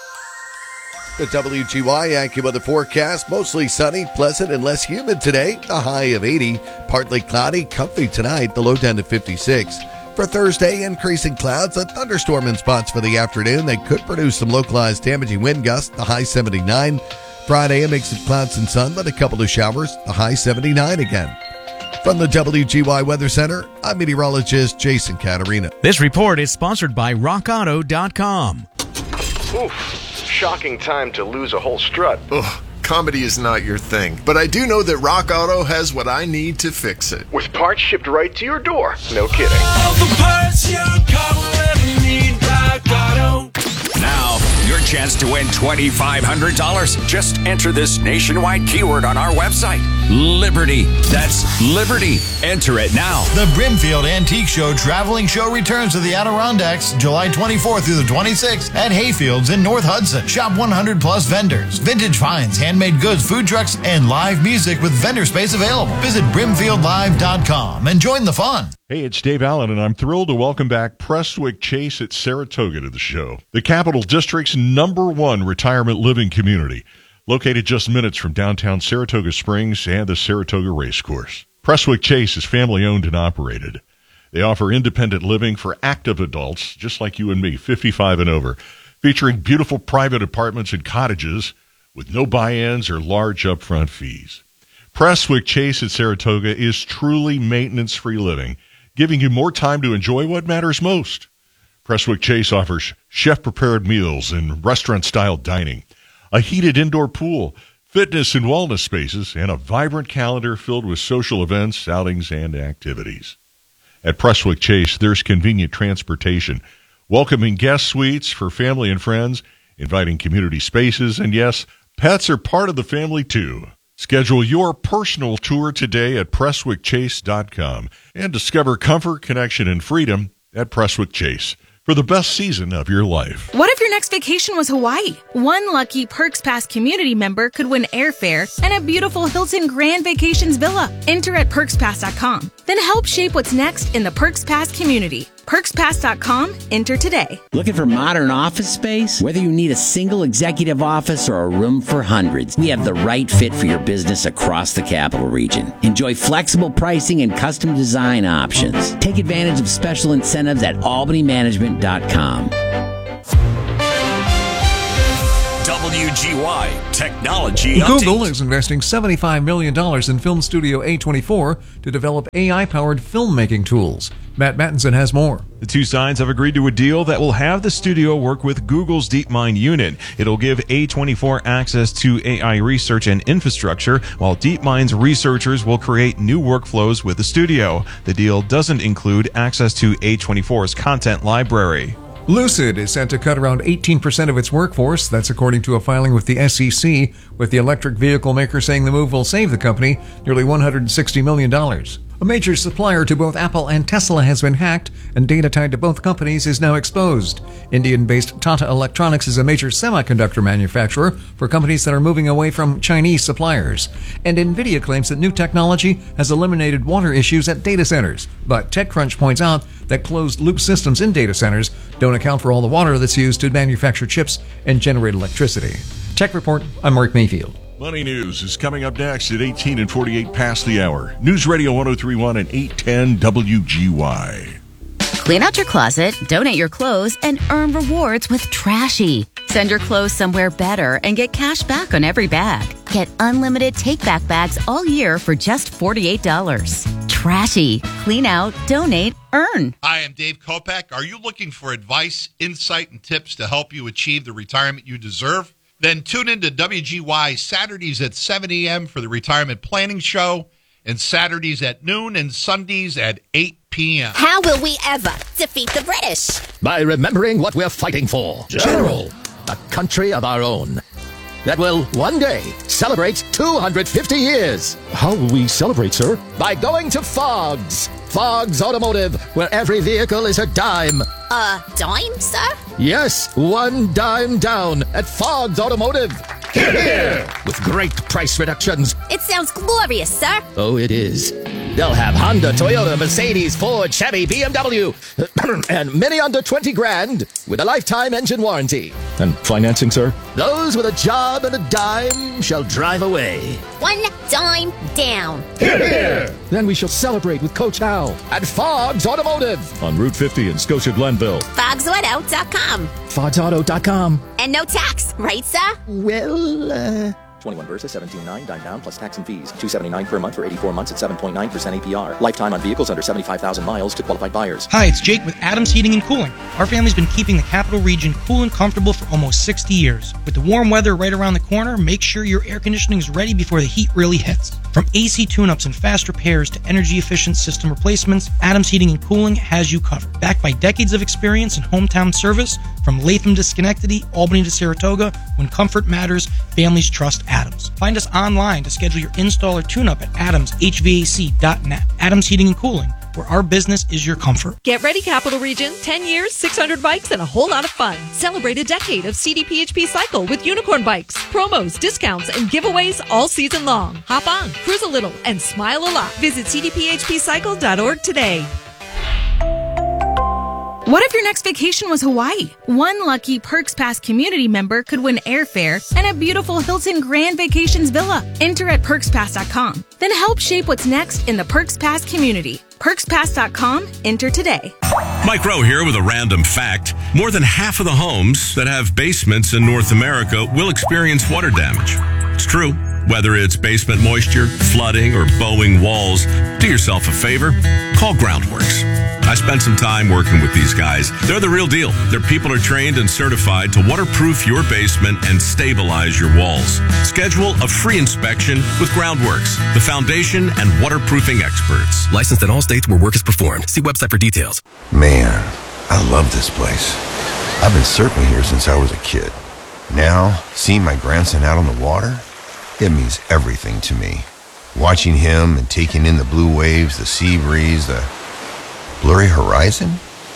The WGY AccuWeather forecast, mostly sunny, pleasant, and less humid today. A high of 80. Partly cloudy, comfy tonight, the low down to 56. For Thursday, increasing clouds, a thunderstorm in spots for the afternoon that could produce some localized damaging wind gusts, the high 79. Friday, a mix of clouds and sun, but a couple of showers, the high 79 again. From the WGY Weather Center, I'm meteorologist Jason Caterina. This report is sponsored by RockAuto.com. Oof. Shocking time to lose a whole strut. Ugh, comedy is not your thing, but I do know that Rock Auto has what I need to fix it. With parts shipped right to your door. No kidding. All the parts your car will ever need, Rock Auto. Now, your chance to win $2,500. Just enter this nationwide keyword on our website. Liberty. That's Liberty. Enter it now. The Brimfield Antique Show Traveling Show returns to the Adirondacks July 24th through the 26th at Hayfields in North Hudson. Shop 100 plus vendors, vintage finds, handmade goods, food trucks, and live music with vendor space available. Visit BrimfieldLive.com and join the fun. Hey, it's Dave Allen, and I'm thrilled to welcome back Prestwick Chase at Saratoga to the show. The Capital District's #1 retirement living community, located just minutes from downtown Saratoga Springs and the Saratoga Racecourse. Prestwick Chase is family-owned and operated. They offer independent living for active adults, just like you and me, 55 and over, featuring beautiful private apartments and cottages with no buy-ins or large upfront fees. Prestwick Chase at Saratoga is truly maintenance-free living, giving you more time to enjoy what matters most. Prestwick Chase offers chef-prepared meals and restaurant-style dining, a heated indoor pool, fitness and wellness spaces, and a vibrant calendar filled with social events, outings, and activities. At Prestwick Chase, there's convenient transportation, welcoming guest suites for family and friends, inviting community spaces, and yes, pets are part of the family too. Schedule your personal tour today at PrestwickChase.com and discover comfort, connection, and freedom at Prestwick Chase for the best season of your life. What if your next vacation was Hawaii? One lucky Perks Pass community member could win airfare and a beautiful Hilton Grand Vacations villa. Enter at PerksPass.com. Then help shape what's next in the Perks Pass community. PerksPass.com. Enter today. Looking for modern office space? Whether you need a single executive office or a room for hundreds, we have the right fit for your business across the capital region. Enjoy flexible pricing and custom design options. Take advantage of special incentives at albanymanagement.com. WGY Technology Google Update. is investing $75 million in film studio A24 to develop AI-powered filmmaking tools. Matt Mattinson has more. The two sides have agreed to a deal that will have the studio work with Google's DeepMind unit. It'll give A24 access to AI research and infrastructure, while DeepMind's researchers will create new workflows with the studio. The deal doesn't include access to A24's content library. Lucid is set to cut around 18% of its workforce. That's according to a filing with the SEC, with the electric vehicle maker saying the move will save the company nearly $160 million. A major supplier to both Apple and Tesla has been hacked, and data tied to both companies is now exposed. Indian-based Tata Electronics is a major semiconductor manufacturer for companies that are moving away from Chinese suppliers. And NVIDIA claims that new technology has eliminated water issues at data centers. But TechCrunch points out that closed-loop systems in data centers don't account for all the water that's used to manufacture chips and generate electricity. Tech Report, I'm Mark Mayfield. Money News is coming up next at 18 and 48 past the hour. News Radio 103.1 and 810 WGY. Clean out your closet, donate your clothes, and earn rewards with Trashy. Send your clothes somewhere better and get cash back on every bag. Get unlimited take-back bags all year for just $48. Trashy. Clean out, donate, earn. Hi, I'm Dave Kopak. Are you looking for advice, insight, and tips to help you achieve the retirement you deserve? Then tune in to WGY Saturdays at 7 a.m. for the Retirement Planning Show, and Saturdays at noon and Sundays at 8 p.m. How will we ever defeat the British? By remembering what we're fighting for. General. A country of our own that will one day celebrate 250 years. How will we celebrate, sir? By going to Fogg's. Fogg's Automotive, where every vehicle is a dime. A dime, sir? Yes, one dime down at Fogg's Automotive. Hear, hear. With great price reductions. It sounds glorious, sir. Oh, it is. They'll have Honda, Toyota, Mercedes, Ford, Chevy, BMW, and many under 20 grand with a lifetime engine warranty. And financing, sir? Those with a job and a dime shall drive away. One dime down. Hear, hear. Then we shall celebrate with Coach Hal at Fogg's Automotive. On Route 50 in Scotia Glenville. FogsAuto.com. FogsAuto.com. And no tax, right, sir? Well, 21 Versa, 17.9, dime down plus tax and fees. $279 per month for 84 months at 7.9% APR. Lifetime on vehicles under 75,000 miles to qualified buyers. Hi, it's Jake with Adams Heating and Cooling. Our family's been keeping the capital region cool and comfortable for almost 60 years. With the warm weather right around the corner, make sure your air conditioning is ready before the heat really hits. From AC tune-ups and fast repairs to energy-efficient system replacements, Adams Heating and Cooling has you covered. Backed by decades of experience and hometown service, from Latham to Schenectady, Albany to Saratoga, when comfort matters, families trust Adams. Find us online to schedule your install or tune-up at adamshvac.net. Adams Heating and Cooling, where our business is your comfort. Get ready, Capital Region. 10 years, 600 bikes, and a whole lot of fun. Celebrate a decade of CDPHP Cycle with unicorn bikes, promos, discounts, and giveaways all season long. Hop on, cruise a little, and smile a lot. Visit cdphpcycle.org today. What if your next vacation was Hawaii? One lucky Perks Pass community member could win airfare and a beautiful Hilton Grand Vacations villa. Enter at PerksPass.com. Then help shape what's next in the Perks Pass community. PerksPass.com. Enter today. Mike Rowe here with a random fact. More than half of the homes that have basements in North America will experience water damage. It's true. Whether it's basement moisture, flooding, or bowing walls, do yourself a favor. Call Groundworks. I spent some time working with these guys. They're the real deal. Their people are trained and certified to waterproof your basement and stabilize your walls. Schedule a free inspection with Groundworks, the foundation and waterproofing experts. Licensed in all states where work is performed. See website for details. Man, I love this place. I've been surfing here since I was a kid. Now, seeing my grandson out on the water, It means everything to me. Watching him and taking in the blue waves, the sea breeze, the blurry horizon.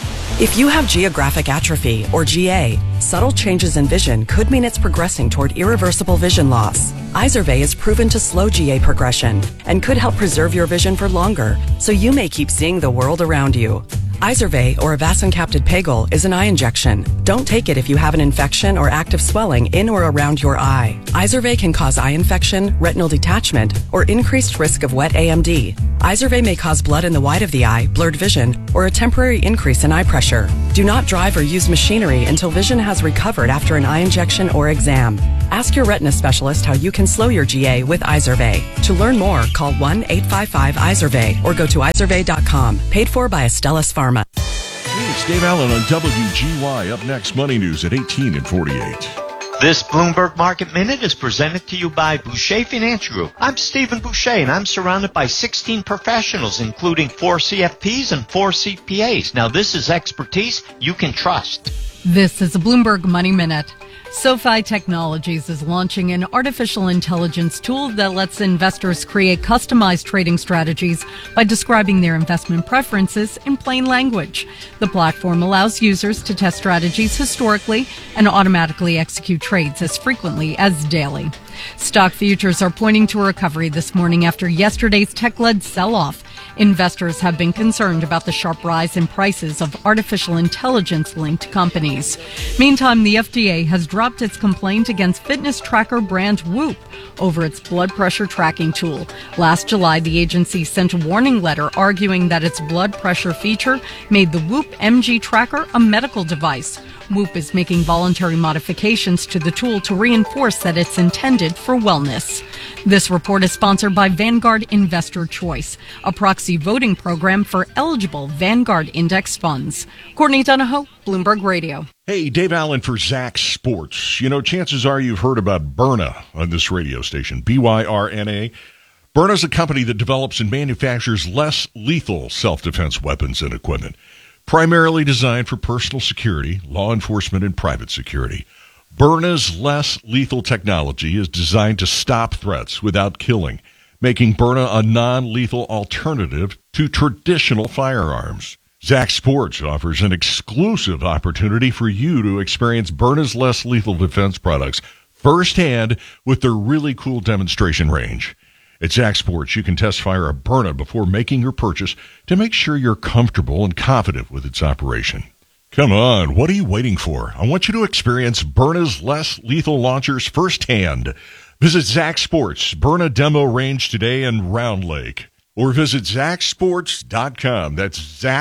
If you have geographic atrophy, or GA, subtle changes in vision could mean it's progressing toward irreversible vision loss. Izervay is proven to slow GA progression and could help preserve your vision for longer, so you may keep seeing the world around you. Izervay, or avacincaptad pegol, is an eye injection. Don't take it if you have an infection or active swelling in or around your eye. Izervay can cause eye infection, retinal detachment, or increased risk of wet AMD. Izervay may cause blood in the white of the eye, blurred vision, or a temporary increase in eye pressure. Do not drive or use machinery until vision has recovered after an eye injection or exam. Ask your retina specialist how you can slow your GA with Izervay. To learn more, call 1-855-IZERVAY or go to izervay.com. Paid for by Astellas Pharma. Hey, it's Dave Allen on WGY. Up next, Money News at 18 and 48. This Bloomberg Market Minute is presented to you by Boucher Financial Group. I'm Stephen Boucher, and I'm surrounded by 16 professionals, including 4 CFPs and 4 CPAs. Now, this is expertise you can trust. This is a Bloomberg Money Minute. SoFi Technologies is launching an artificial intelligence tool that lets investors create customized trading strategies by describing their investment preferences in plain language. The platform allows users to test strategies historically and automatically execute trades as frequently as daily. Stock futures are pointing to a recovery this morning after yesterday's tech-led sell-off. Investors have been concerned about the sharp rise in prices of artificial intelligence-linked companies. Meantime, the FDA has dropped its complaint against fitness tracker brand Whoop over its blood pressure tracking tool. Last July, the agency sent a warning letter arguing that its blood pressure feature made the Whoop MG tracker a medical device. Whoop is making voluntary modifications to the tool to reinforce that it's intended for wellness. This report is sponsored by Vanguard Investor Choice, a proxy voting program for eligible Vanguard Index funds. Courtney Donahoe, Bloomberg Radio. Hey, Dave Allen for Zacks Sports. You know, chances are you've heard about Byrna on this radio station, Byrna. Byrna is a company that develops and manufactures less lethal self-defense weapons and equipment, primarily designed for personal security, law enforcement, and private security. Byrna's less lethal technology is designed to stop threats without killing, making Byrna a non-lethal alternative to traditional firearms. Zacks Sports offers an exclusive opportunity for you to experience Byrna's less lethal defense products firsthand with their really cool demonstration range. At Zacks Sports, you can test fire a Byrna before making your purchase to make sure you're comfortable and confident with its operation. Come on, what are you waiting for? I want you to experience Byrna's less lethal launchers firsthand. Visit Zacks Sports, Byrna Demo Range today in Round Lake. Or visit ZacksSports.com. That's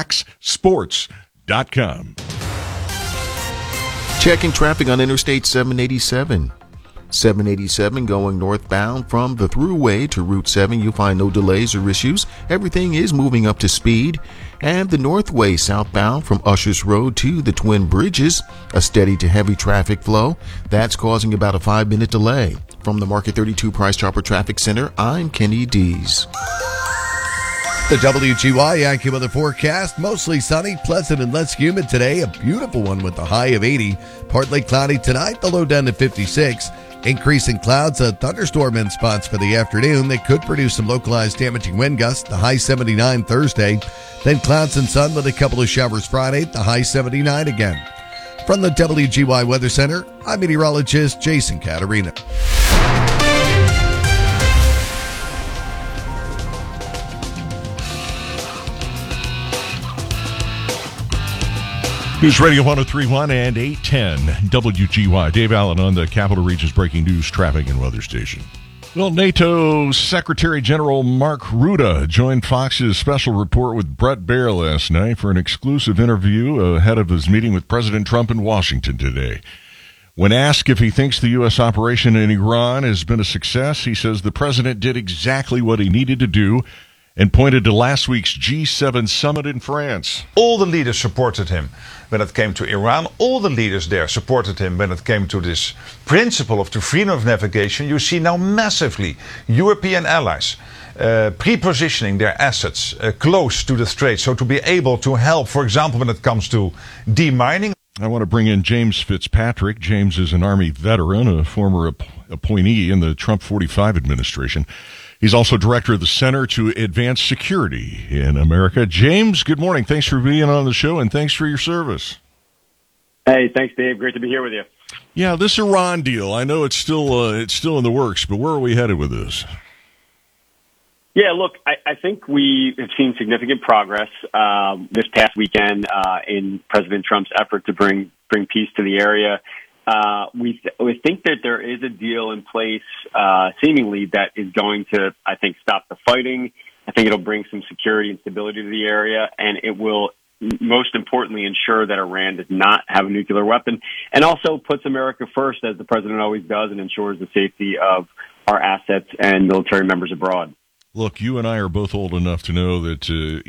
ZacksSports.com. Checking traffic on Interstate 787. 787 going northbound from the Thruway to Route 7. You'll find no delays or issues. Everything is moving up to speed. And the Northway southbound from Ushers Road to the Twin Bridges, a steady to heavy traffic flow. That's causing about a 5-minute delay. From the Market 32 Price Chopper Traffic Center, I'm Kenny Dees. The WGY AccuWeather forecast, mostly sunny, pleasant, and less humid today. A beautiful one with a high of 80. Partly cloudy tonight, the low down to 56. Increasing clouds, a thunderstorm in spots for the afternoon that could produce some localized damaging wind gusts, the high 79 Thursday. Then clouds and sun with a couple of showers Friday, the high 79 again. From the WGY Weather Center, I'm meteorologist Jason Caterina. News Radio 103.1 and 810 WGY. Dave Allen on the Capital Region's breaking news, traffic, and weather station. Well, NATO Secretary General Mark Rutte joined Fox's special report with Bret Baier last night for an exclusive interview ahead of his meeting with President Trump in Washington today. When asked if he thinks the U.S. operation in Iran has been a success, he says the president did exactly what he needed to do and pointed to last week's G7 summit in France. All the leaders supported him when it came to Iran. All the leaders there supported him when it came to this principle of the freedom of navigation. You see now massively European allies pre-positioning their assets close to the strait, so to be able to help, for example, when it comes to demining. I want to bring in James Fitzpatrick. James is an Army veteran, a former appointee in the Trump 45 administration. He's also director of the Center to Advance Security in America. James, good morning. Thanks for being on the show, and thanks for your service. Hey, thanks, Dave. Great to be here with you. Yeah, this Iran deal, I know it's still in the works, but where are we headed with this? Yeah, look, I think we have seen significant progress this past weekend in President Trump's effort to bring peace to the area. We think that there is a deal in place, seemingly, that is going to, I think, stop the fighting. I think it'll bring some security and stability to the area, and it will, most importantly, ensure that Iran does not have a nuclear weapon, and also puts America first, as the president always does, and ensures the safety of our assets and military members abroad. Look, you and I are both old enough to know that